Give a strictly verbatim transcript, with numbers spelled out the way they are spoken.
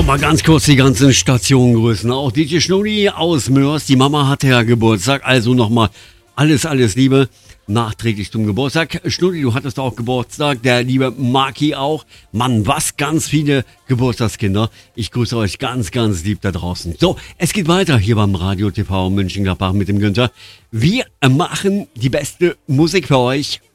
Mal ganz kurz die ganzen Stationen grüßen. Auch D J Schnurri aus Mörs. Die Mama hatte ja Geburtstag. Also nochmal alles, alles Liebe nachträglich zum Geburtstag. Schnurri, du hattest auch Geburtstag. Der liebe Maki auch. Mann, was ganz viele Geburtstagskinder. Ich grüße euch ganz, ganz lieb da draußen. So, es geht weiter hier beim Radio T V München-Gladbach mit dem Günther. Wir machen die beste Musik für euch.